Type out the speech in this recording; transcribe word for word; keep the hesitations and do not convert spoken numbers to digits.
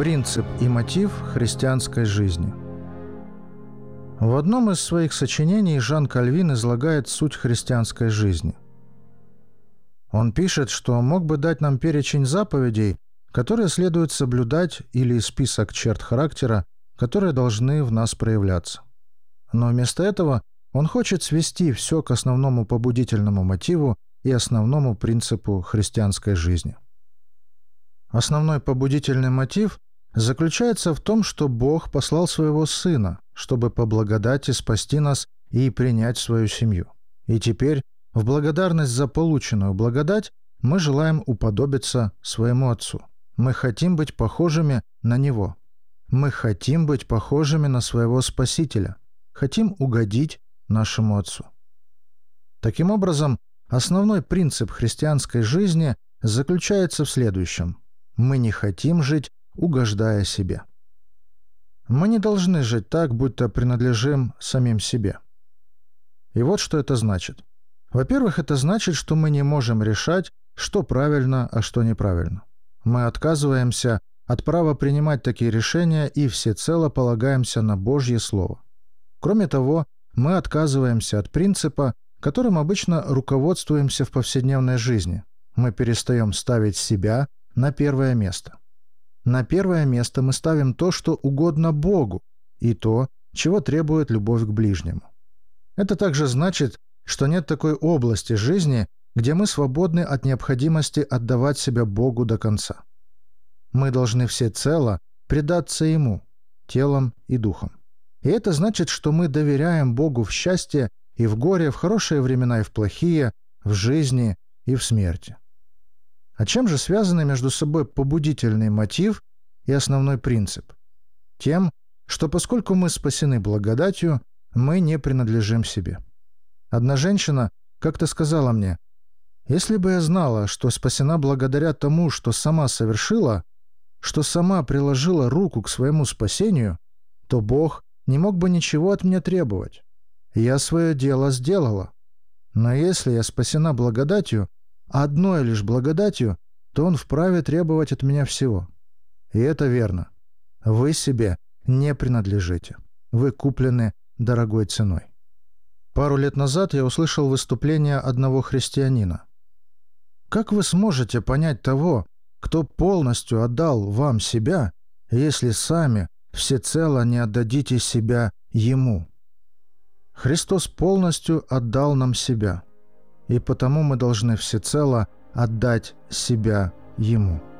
Принцип и мотив христианской жизни. В одном из своих сочинений Жан Кальвин излагает суть христианской жизни. Он пишет, что мог бы дать нам перечень заповедей, которые следует соблюдать, или список черт характера, которые должны в нас проявляться. Но вместо этого он хочет свести все к основному побудительному мотиву и основному принципу христианской жизни. Основной побудительный мотив заключается в том, что Бог послал своего Сына, чтобы по благодати спасти нас и принять в свою семью. И теперь, в благодарность за полученную благодать, мы желаем уподобиться своему Отцу. Мы хотим быть похожими на Него. Мы хотим быть похожими на своего Спасителя. Хотим угодить нашему Отцу. Таким образом, основной принцип христианской жизни заключается в следующем. Мы не хотим жить, угождая себе. Мы не должны жить так, будто принадлежим самим себе. И вот что это значит. Во-первых, это значит, что мы не можем решать, что правильно, а что неправильно. Мы отказываемся от права принимать такие решения и всецело полагаемся на Божье Слово. Кроме того, мы отказываемся от принципа, которым обычно руководствуемся в повседневной жизни. Мы перестаем ставить себя на первое место. На первое место мы ставим то, что угодно Богу, и то, чего требует любовь к ближнему. Это также значит, что нет такой области жизни, где мы свободны от необходимости отдавать себя Богу до конца. Мы должны всецело предаться Ему, телом и духом. И это значит, что мы доверяем Богу в счастье и в горе, в хорошие времена и в плохие, в жизни и в смерти. А чем же связаны между собой побудительный мотив и основной принцип? Тем, что поскольку мы спасены благодатью, мы не принадлежим себе. Одна женщина как-то сказала мне: «Если бы я знала, что спасена благодаря тому, что сама совершила, что сама приложила руку к своему спасению, то Бог не мог бы ничего от меня требовать. Я свое дело сделала. Но если я спасена благодатью, одной лишь благодатью, то Он вправе требовать от меня всего». И это верно. Вы себе не принадлежите. Вы куплены дорогой ценой. Пару лет назад я услышал выступление одного христианина. Как вы сможете понять того, кто полностью отдал вам себя, если сами всецело не отдадите себя Ему? Христос полностью отдал нам себя, и потому мы должны всецело отдать себя Ему.